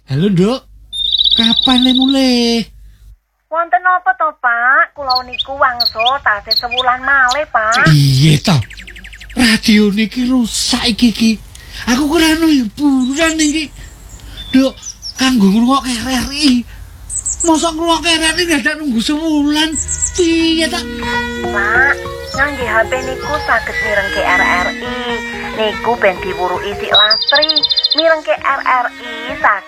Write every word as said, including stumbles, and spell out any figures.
Halo, Nduk. Kapan le mulih? Wonten apa to, Pak? Kula niku wangsul tasih sewulan malih, Pak. Iya to. Radio niki rusak iki iki. Aku kira anu hiburan iki. Nduk, kanggo ngrungokke R R I. Mosok ngrungokke R R I dadak nunggu sewulan. Piye ta? Pak, ngangge H P niku saged mirengke R R I. Niku ben diwuruki si Lastri. Mirengke R R I saged